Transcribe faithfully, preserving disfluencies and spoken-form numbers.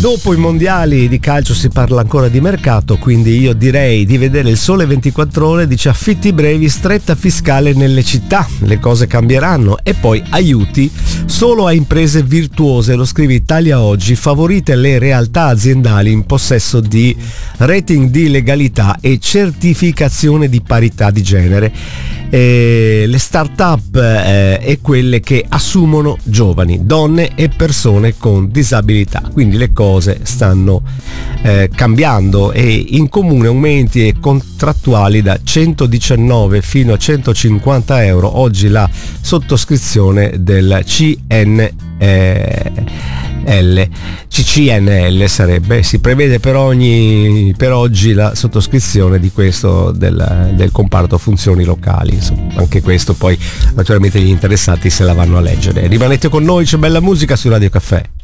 dopo i mondiali di calcio si parla ancora di mercato, quindi io direi di vedere il Sole ventiquattro Ore. Dice: affitti brevi, stretta fiscale nelle città, le cose cambieranno, e poi aiuti solo a imprese virtuose. Lo scrive Italia Oggi, favorite le realtà aziendali in possesso di rating di legalità e certificazione di parità di genere, e le start-up eh, e quelle che assumono giovani, donne e persone con disabilità. Quindi le cose stanno eh, cambiando, e in comune aumenti e contrattuali da centodiciannove fino a centocinquanta euro. Oggi la sottoscrizione del C N L, C C N L sarebbe, si prevede per ogni per oggi la sottoscrizione di questo del, del comparto funzioni locali. Insomma, anche questo poi naturalmente gli interessati se la vanno a leggere. Rimanete con noi, c'è bella musica su Radio Caffè.